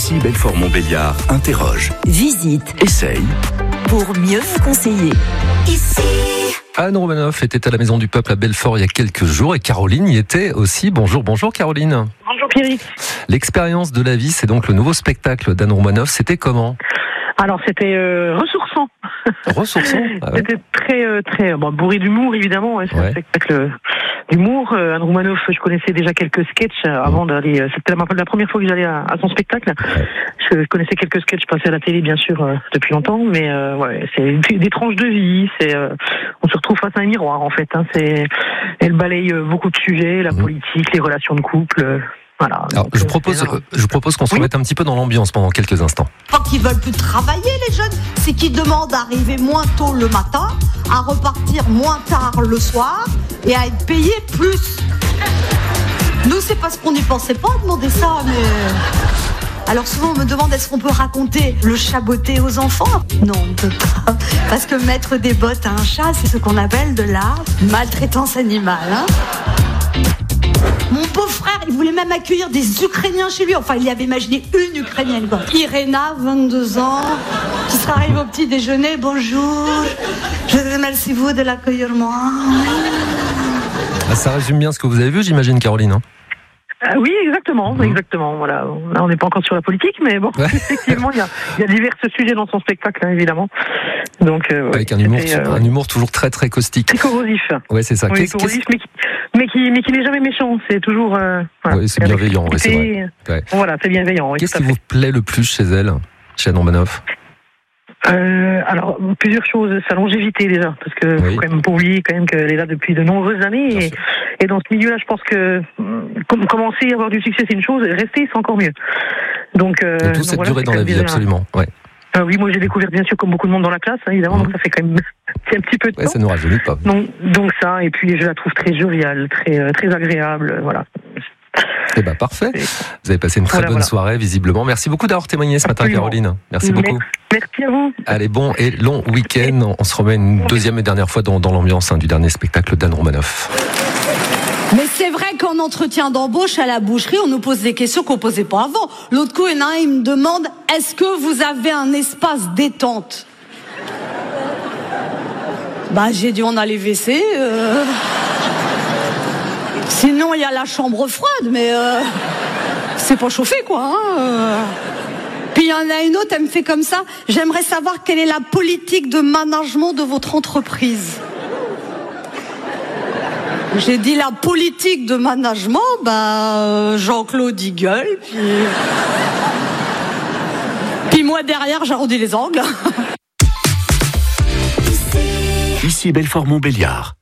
Ici Belfort-Montbéliard interroge, visite, essaye pour mieux vous conseiller. Ici. Anne Romanoff était à la Maison du Peuple à Belfort il y a quelques jours et Caroline y était aussi. Bonjour Caroline. Bonjour Pierrick. L'expérience de la vie, c'est donc le nouveau spectacle d'Anne Romanoff. C'était comment ? Alors c'était ressourçant. Ressourçant. Ah ouais. C'était très bourré d'humour évidemment. C'est un spectacle d'humour. Anne Romanoff, je connaissais déjà quelques sketchs avant d'aller. C'était la première fois que j'allais à son spectacle. Ouais. Je connaissais quelques sketchs passés à la télé bien sûr depuis longtemps, mais c'est des tranches de vie. On se retrouve face à un miroir en fait. Elle balaye beaucoup de sujets, la politique, les relations de couple. Voilà. Alors, je propose qu'on se remette un petit peu dans l'ambiance pendant quelques instants. Pas qu'ils veulent plus travailler les jeunes, c'est qu'ils demandent d'arriver moins tôt le matin, à repartir moins tard le soir et à être payés plus. Nous c'est parce qu'on n'y pensait pas à demander ça, mais... Alors souvent on me demande est-ce qu'on peut raconter le chaboter aux enfants ? Non, on ne peut pas. Parce que mettre des bottes à un chat, c'est ce qu'on appelle de la maltraitance animale. Mon beau-frère, il voulait même accueillir des Ukrainiens chez lui. Enfin, il y avait imaginé une Ukrainienne, quoi. Irena, 22 ans, qui sera arrivée au petit déjeuner. Bonjour, je vous remercie vous de l'accueillir moi. Ah, ça résume bien ce que vous avez vu, j'imagine, Caroline. Oui, exactement. Voilà. Là, on n'est pas encore sur la politique, mais bon, effectivement, il y a divers sujets dans son spectacle, hein, évidemment. Donc, avec un humour toujours très très caustique. Très corrosif. Ouais, c'est ça. Oui, corrosif, mais qui n'est jamais méchant. C'est toujours. Voilà. Oui, c'est bienveillant. Ouais, c'est vrai. Ouais. Voilà, c'est bienveillant. Oui, qu'est-ce qui vous plaît le plus chez elle, chez Anne Romanoff ? Alors plusieurs choses, sa longévité déjà, parce que faut quand même pas oublier quand même qu'elle est là depuis de nombreuses années et dans ce milieu-là, je pense que commencer à avoir du succès c'est une chose, rester c'est encore mieux. Donc toute cette durée dans la vie, absolument. Ouais. Oui, moi j'ai découvert bien sûr comme beaucoup de monde dans la classe, hein, évidemment, donc ça fait quand même un petit peu de temps. Ça nous rajeunit pas. Donc ça, et puis je la trouve très joviale, très agréable, voilà. Eh ben parfait. Vous avez passé une très bonne soirée, visiblement. Merci beaucoup d'avoir témoigné ce matin, Caroline. Merci beaucoup. Merci à vous. Allez, bon et long week-end. On se remet une deuxième et dernière fois dans l'ambiance du dernier spectacle d'Anne Romanoff. Mais c'est vrai qu'en entretien d'embauche à la boucherie, on nous pose des questions qu'on posait pas avant. L'autre coup, il me demande est-ce que vous avez un espace détente ? J'ai dit on a les WC. Sinon, il y a la chambre froide, mais c'est pas chauffé, quoi. Puis il y en a une autre, elle me fait comme ça. J'aimerais savoir quelle est la politique de management de votre entreprise. J'ai dit la politique de management, Jean-Claude il gueule, puis moi derrière j'arrondis les angles. Ici Belfort-Montbéliard.